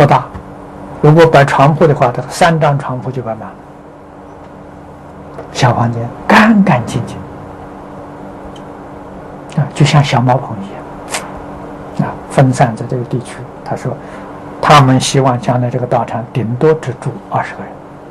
不大。如果摆床铺的话，这个3张床铺就摆满了。小房间干干净净就像小茅棚一样分散在这个地区。他说，他们希望将来这个道场顶多只住20个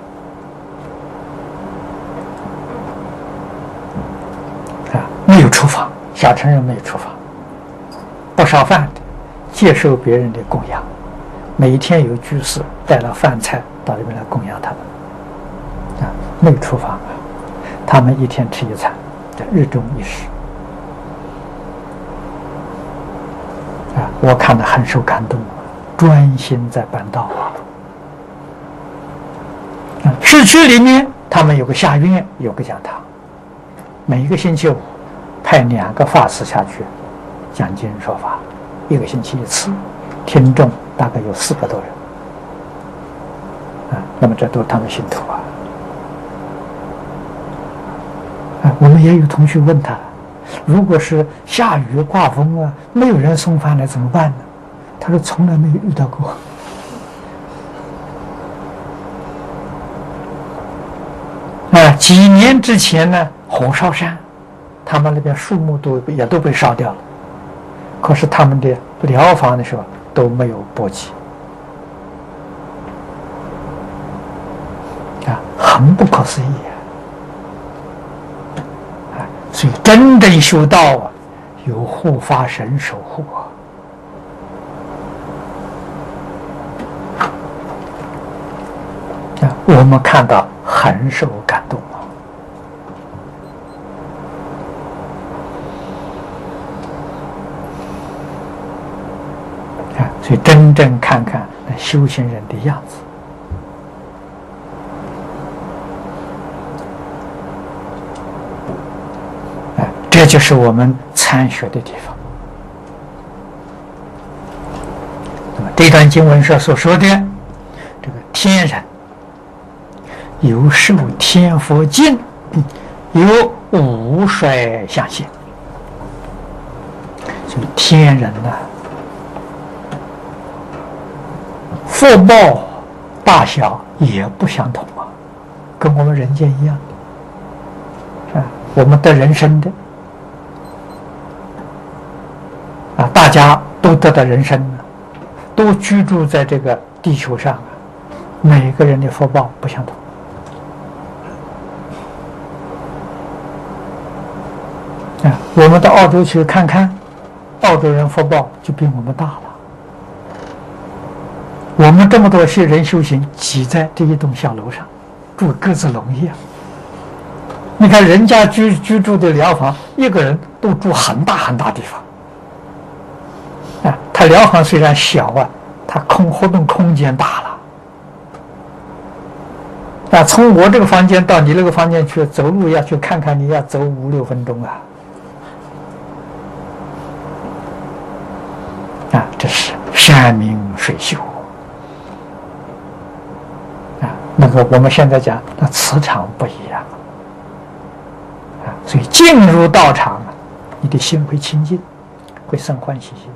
人没有厨房，小城人没有厨房，不烧饭的，接受别人的供养，每一天有居士带了饭菜到这边来供养他们没有厨房他们一天吃一餐，日中一食我看得很受感动，专心在办道市区里面他们有个下院，有个讲堂，每一个星期五派2个法师下去讲经说法，1个星期1次，听众大概有400多人那么这都是他们信徒我们也有同学问他，如果是下雨刮风没有人送饭来怎么办呢？他说从来没有遇到过几年之前呢，火烧山，他们那边树木也都被烧掉了，可是他们的疗房的时候都没有波及很不可思议所以真正修道有护法神守护我们看到很受感动所以真正看看修行人的样子这就是我们参学的地方。那么这段经文上所说的这个天人有受天佛敬，有无衰相现。所以天人福报大小也不相同跟我们人间一样我们得人生的大家都得到人生都居住在这个地球上每个人的福报不相同我们到澳洲去看看，澳洲人福报就比我们大了。我们这么多些人修行挤在这一栋小楼上，住鸽子笼一样。你看人家居住的疗房，一个人都住很大很大地方他疗房虽然小他活动空间大了从我这个房间到你那个房间去走路要去看看，你要走5、6分钟这是山明水秀那个我们现在讲那磁场不一样所以进入道场你的心会清净，会生欢喜心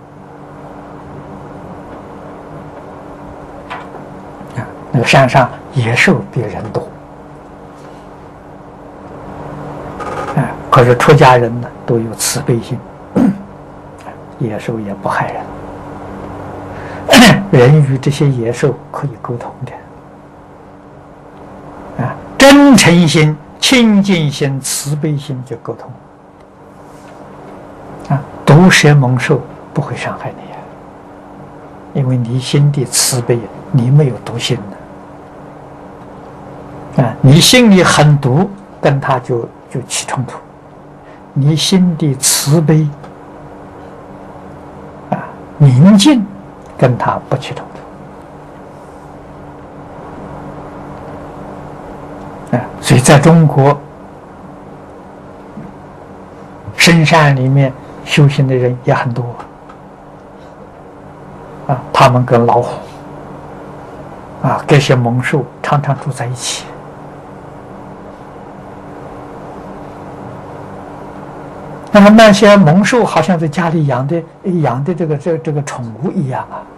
那个山上野兽比人多可是出家人呢都有慈悲心野兽也不害人人与这些野兽可以沟通的真诚心、清净心、慈悲心就沟通毒蛇猛兽不会伤害你因为你心地慈悲，你没有毒心你心里很毒，跟他就起冲突。你心地慈悲宁静，跟他不起冲突所以在中国深山里面修行的人也很多他们跟老虎跟些猛兽常常住在一起那么那些猛兽好像在家里养的这个宠物一样